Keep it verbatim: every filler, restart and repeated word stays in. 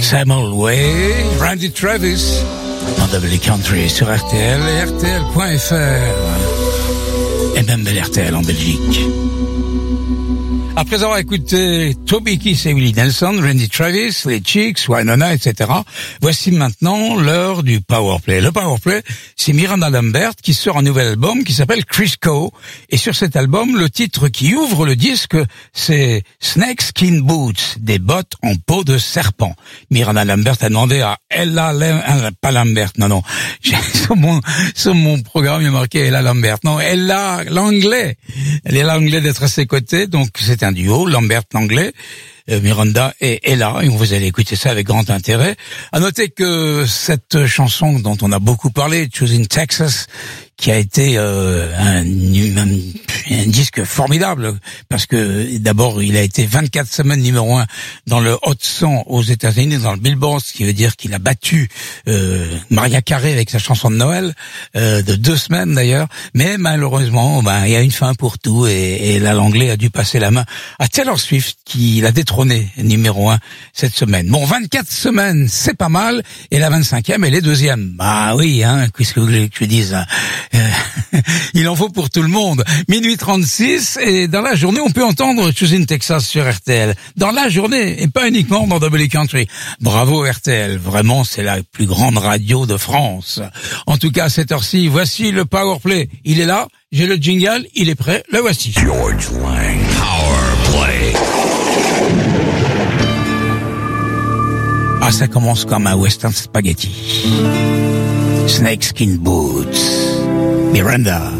Samuel Way, Randy Travis, dans Double Country sur R T L et R T L point F R, et même de l'R T L en Belgique. Après avoir écouté Toby Keith et Willie Nelson, Randy Travis, les Chicks, Wynonna, et cetera, voici maintenant l'heure du Powerplay. Le Powerplay, c'est Miranda Lambert qui sort un nouvel album qui s'appelle Crisco. Et sur cet album, le titre qui ouvre le disque, c'est Snake Skin Boots, des bottes en peau de serpent. Miranda Lambert a demandé à Ella, Lam- pas Lambert, non, non. Sur mon, sur mon programme, il y a marqué Ella Lambert. Non, Ella l'anglais. Elle est l'anglais d'être à ses côtés, donc c'est un duo, Lambert l'anglais, euh, Miranda et Ella, et vous allez écouter ça avec grand intérêt. À noter que cette chanson dont on a beaucoup parlé, Choosing Texas, qui a été euh, un, un, un disque formidable, parce que d'abord il a été vingt-quatre semaines numéro un dans le Hot cent aux États-Unis, dans le Billboard, ce qui veut dire qu'il a battu euh, Mariah Carey avec sa chanson de Noël, euh, de deux semaines d'ailleurs, mais malheureusement ben il y a une fin pour tout, et, et là l'anglais a dû passer la main à Taylor Swift qui l'a détrôné numéro un cette semaine. Bon, vingt-quatre semaines, c'est pas mal, et la vingt-cinquième elle est deuxième. Bah oui, hein, qu'est-ce que vous voulez que je dise, hein. Il en faut pour tout le monde. Minuit trente-six, et dans la journée, on peut entendre Choosing Texas sur R T L. Dans la journée, et pas uniquement dans Double Country. Bravo R T L, vraiment, c'est la plus grande radio de France. En tout cas, à cette heure-ci, voici le Powerplay. Il est là, j'ai le jingle, il est prêt, le voici. George Lang Powerplay. Ah, ça commence comme un western spaghetti. Snakeskin Boots. Miranda.